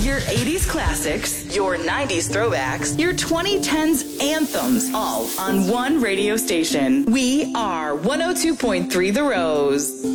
Your 80s classics, your 90s throwbacks, your 2010s anthems, all on one radio station. We are 102.3 The Rose.